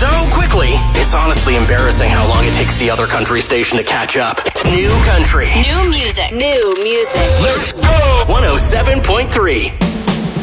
so quickly, it's honestly embarrassing how long it takes the other country station to catch up. New country. New music. New music. Let's go! 107.3.